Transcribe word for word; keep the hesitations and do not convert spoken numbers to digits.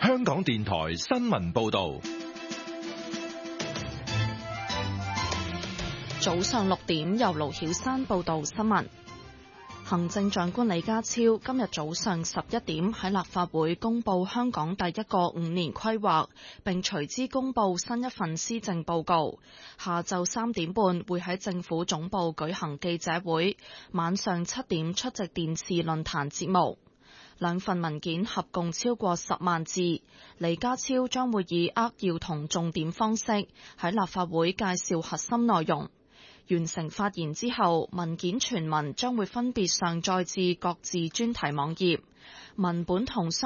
香港電台新聞報道。 早上六點，由盧曉珊報道新聞。行政長官李家超今日早上十一點喺立法會公布香港第一個五年規劃，並隨之公布新一份施政報告。下晝三點半會喺政府總部舉行記者會，晚上七點出席電視論壇節目。兩份文件合共超過十萬字，李家超將會以扼要同重點方式喺立法會介紹核心內容。完成發言之後，文件全文將會分別上載至各自專題網頁，文本同相